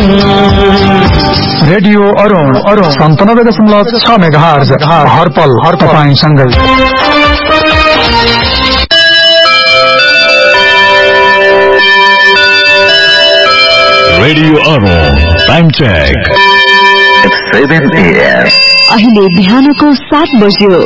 Radio Arun 97.6 megahertz हरपल तपाईंसँगै। Radio Arun time check 7 AM। अहिले बिहानको 7 बज्यो।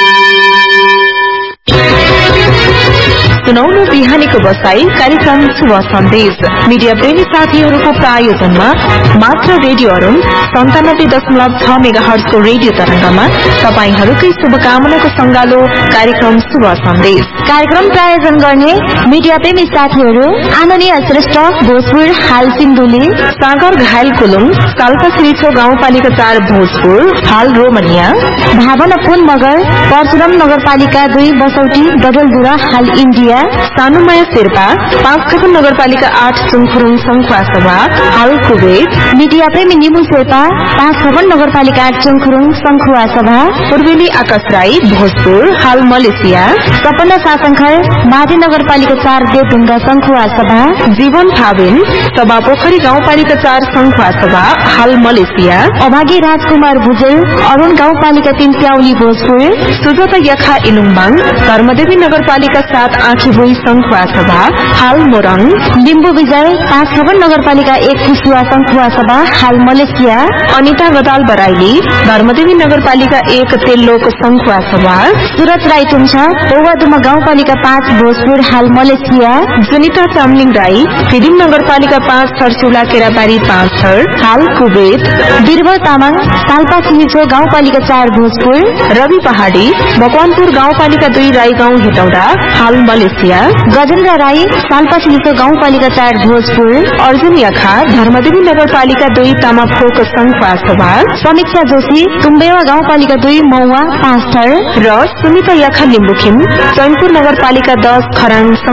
सुनाउनु बिहानीको बसाई कार्यक्रम शुभ सन्देश मीडिया प्रेमी साथीहरूको प्रायोजनमा मात्र रेडियो अरुण 97.6 मेगाहर्जको रेडियो तरंगमा तपाईहरूकै शुभकामनाको संगालो कार्यक्रम शुभ सन्देश। कार्यक्रम प्रायोजन गर्ने मीडिया प्रेमी साथीहरू आनन्दीय श्रेष्ठ भोजपुर हाल सिन्धुली, सागर घायल कुलुङ, साल्पा श्रीछो गाउँपालिका 4 भोजपुर हाल रोमनिया, भावना पुन मगर परशुराम नगरपालिका 2 बसौटी डबलधुरा हाल इन्डिया, सानुमाया शेर्पा 5 खपन नगरपालिका 8 चुङखुरुङ संखुवासभा हाल कुवेत, मीडिया प्रेमी निमु शेर्पा 5 खपन नगरपालिका 8 चुङखुरुङ संखुवासभा, पूर्वेली आकाश राई भोजपुर हाल मलेसिया, सपना सासंखर माधी नगरपालिका 4 देवढुङ्गा संखुवासभा, जीवन थाबिन सभा पोखरी गाउँपालिका 4 संखुवासभा हाल मलेसिया, अभागी राजकुमार भुजेल अरुण गाउँपालिका 3 प्याउली भोजपुर, सुजाता याखा इलुङबाङ धर्मदेवी नगरपालिका 7 आँखीभुई संखुवासभा हाल मोरङ, लिम्बू विजय 5 खपन नगरपालिका 1 कुसुवा संखुवासभा हाल मलेसिया, अनिता गदाल बराइली धर्मदेवी नगरपालिका 1 तेल्लोक संखुवासभा, सुरज राई टुम्छा पौवादुमा गाउँपालिका 5 भोजपुर हाल मलेसिया, सुनिता चामलिङ राई फिदिङ नगरपालिका 5 छरचुला केराबारी 5 थर हाल कुवेत, बीरबल तामाङ साल्पा सिलिचो गाउँपालिका 4 भोजपुर, रवि पहाडी मकवानपुर गाउँपालिका 2 राईगाउँ हेटौडा हाल मलेसिया, गजेन्द्र राई साल्पा सिलिचो गाउँपालिका 4 भोजपुर, अर्जुन याखा धर्मदेवी नगरपालिका 2 तामाफोक संखुवासभा, समीक्षा जोशी तुम्बेवा गाउँपालिका 2 मौवा 5 थर र सुनिता याखा लिम्बुखिम चैनपुर नगरपालिका 10 खराङ